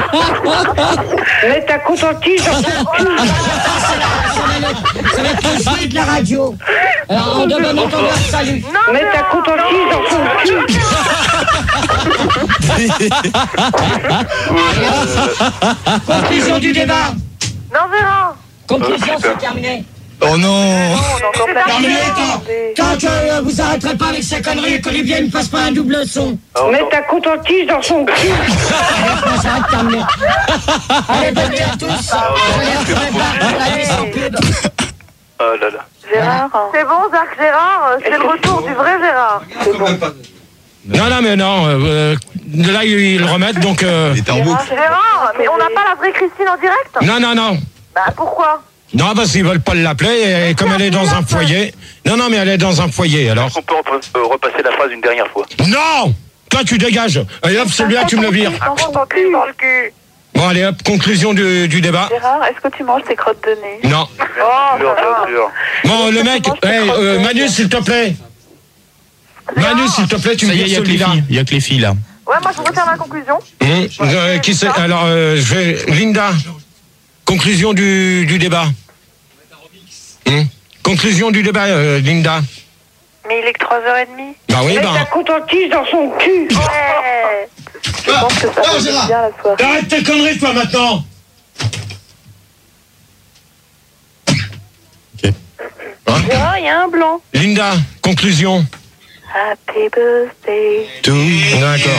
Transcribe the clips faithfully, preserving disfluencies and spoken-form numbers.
Mets ta coton-tige dans ton cul. Ça va être le fruit de la radio. Alors, on demande entendeur, salut. Mets ta coton-tige dans ton cul. Conclusion du débat. Non, Gérard. Conclusion, c'est terminé. Oh non. Terminé, tant, tant que euh, vous arrêterez pas avec ces conneries et qu'Olivier ne fasse pas un double son. Mets ta coton-tige dans son cul. Allez, ça va être terminé. Allez, bonne nuit à tous. Je les retrouverai pas pour la nuit sans pub. Oh là là. Gérard. C'est bon, Jacques Gérard. C'est le retour du vrai Gérard. C'est bon. Non, non, mais non. Euh, là, ils le remettent, donc... Euh... Il était en boucle. Gérard, mais on n'a pas la vraie Christine en direct? Non, non, non. Bah, pourquoi? Non, parce qu'ils veulent pas l'appeler, et comme elle est dans un foyer... Non, non, mais elle est dans un foyer, alors... On peut rep- repasser la phrase une dernière fois. Non! Toi, tu dégages. Allez, hop, celui-là, tu me le vires. Dans ton cul, dans le cul. Bon, allez, hop, conclusion du, du débat. Gérard, est-ce que tu manges tes crottes de nez? Non. Oh, Bien sûr, bien sûr. Bon, le mec... Hey, euh, Manu, s'il te plaît. Manu, s'il te plaît, tu me Ça y est, dis il y a que les celui-là. filles. Il y a que les filles, là. Ouais, moi, je voudrais faire ma conclusion. Hum, euh, qui c'est? Alors, euh, je vais... Linda, conclusion du, du débat. Hum, conclusion du débat, euh, Linda. Mais il est que trois heures trente. Bah oui, Mets bah... ta coton-tige dans son cul. Ouais. Je pense que ça va être bien la soirée. Arrête tes conneries, toi, maintenant. Gérard, il y a un blanc. Linda, conclusion. Happy birthday. To D'accord.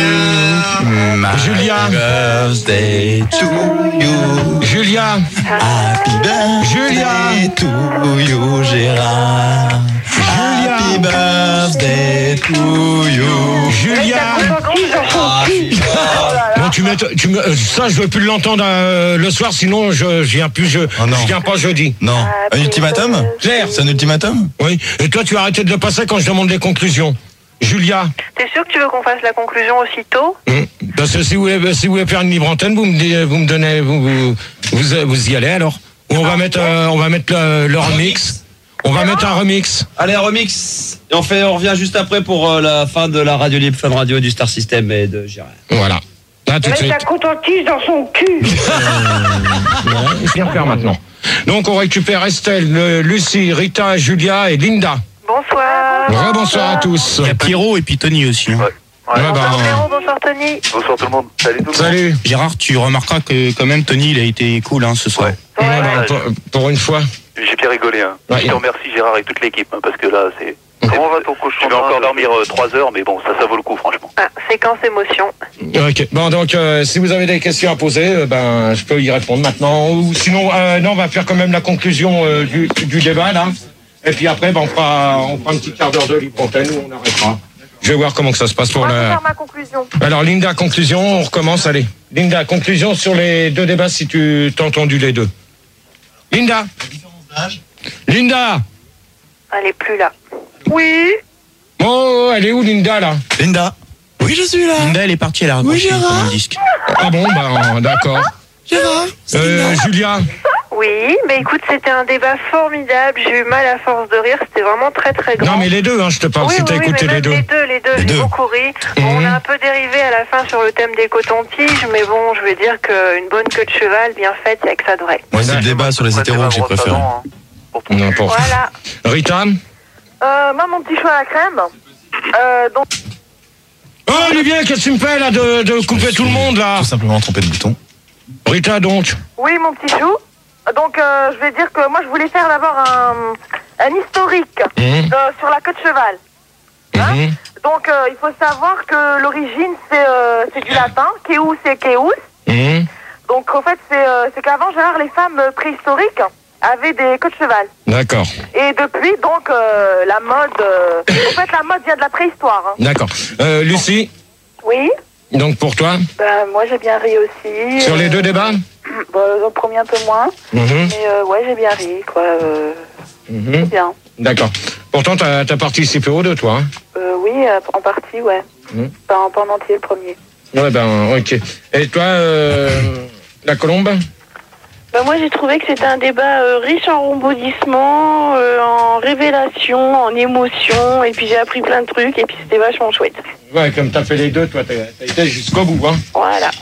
my Julia. birthday to you. Julia. Happy Julia. birthday to you, Gérard. Happy birthday to you. Julia. Coton-tige dans son cul. Bon, tu mets, tu me, euh, ça, je veux plus l'entendre euh, le soir, sinon je, je viens plus, je, Oh non. je viens pas jeudi. Non. Un ultimatum? Claire. C'est un ultimatum? Oui. Et toi, tu as arrêté de le passer quand je demande les conclusions. Julia. T'es sûr que tu veux qu'on fasse la conclusion aussitôt? Hum. Parce que si vous voulez, si vous voulez faire une libre antenne, vous me, dites- vous me donnez, vous, vous, vous, vous y allez alors. Ou on va mettre, euh, on va mettre le, le remix. On va mettre un remix. Allez, remix. Et on fait, on revient juste après pour euh, la fin de la radio libre, Fun Radio du Star System et de Gérard. Voilà. Là, tout de Mets suite. ta coton-tige dans son cul. Voilà, je viens faire maintenant. Donc, on récupère Estelle, le- Lucie, Rita, Julia et Linda. Bonsoir. Rebonsoir à tous. Il y a Pierrot et puis Tony aussi. hein. Ouais. Ouais, bah, Bonsoir Pierrot, bonsoir Tony. Bonsoir tout le monde. Salut tout le monde. salut. Gérard, tu remarqueras que quand même Tony, il a été cool hein, ce soir. Ouais. Ouais, bah, pour, pour une fois. J'ai bien rigolé. Hein. Ouais. Je te remercie Gérard et toute l'équipe hein, parce que là c'est. Comment va ton cochon? Je vais encore dormir trois heures, mais bon, ça, ça vaut le coup, franchement. Ah, séquence émotion. Ok. Bon, donc, euh, si vous avez des questions à poser, euh, ben, je peux y répondre maintenant. Ou sinon, euh, non, on va faire quand même la conclusion euh, du, du débat, là. Et puis après, ben, on fera, on fera un petit quart d'heure de libre antenne où on arrêtera. Je vais voir comment que ça se passe pour Moi, je vais la... faire ma conclusion. Alors, Linda, conclusion, on recommence, allez. Linda, conclusion sur les deux débats, si tu t'as entendu les deux. Linda. Linda. Elle est plus là. Oui. Oh, elle est où, Linda, là? Linda. Oui, je suis là. Linda, elle est partie, elle a raccroché Oui, comme Gérard. un disque. Ah bon, ben, d'accord. Gérard. Euh, Julia. Oui, mais écoute, c'était un débat formidable. J'ai eu mal à force de rire. C'était vraiment très très grand. Non, mais les deux, hein, je te parle, oui, si oui, t'as oui, écouté mais les même deux. les deux, les deux, Les j'ai deux. beaucoup ri. Bon, Mhm. on a un peu dérivé à la fin sur le thème des cotons-tiges, mais bon, je vais dire qu'une bonne queue de cheval bien faite, il n'y a que ça de vrai. Moi, c'est le débat sur les hétéros que j'ai préféré. N'importe. Voilà. Rita. Euh, moi, mon petit choix à la crème. Euh, donc, Oh, Olivier, qu'est-ce que tu me fais, là, de, de couper tout le monde, là? Tout simplement tromper de bouton. Rita, donc. oui, mon petit chou. Donc, euh, je vais dire que moi, je voulais faire d'abord un, un historique Mhm. de- sur la queue de cheval. Hein Mhm. Donc, euh, il faut savoir que l'origine, c'est euh, c'est du latin. Keus et Keus. Mhm. Donc, en fait, c'est euh, c'est qu'avant, Gérard, les femmes euh, préhistoriques avaient des queues de cheval. D'accord, Et depuis, donc, euh, la mode... euh, en fait, la mode vient de la préhistoire. Hein. d'accord. Euh, Lucie, Oui, donc pour toi, ben, moi, j'ai bien ri aussi. sur les deux débats? Bah, le premier un peu moins. Mhm. Mais euh, ouais, j'ai bien ri, quoi. Euh, Mhm. bien. D'accord. Pourtant, t'as as participé aux deux, toi, hein? Euh, oui, euh, en partie, ouais. Mhm. Pas, en- pas en entier, le premier. Ouais, ben, ok. Et toi, euh, la colombe? Bah moi j'ai trouvé que c'était un débat euh, riche en rebondissements, euh, en révélations, en émotions, et puis j'ai appris plein de trucs, et puis c'était vachement chouette. Ouais, comme t'as fait les deux, toi, t'as t'as été jusqu'au bout, hein? Voilà.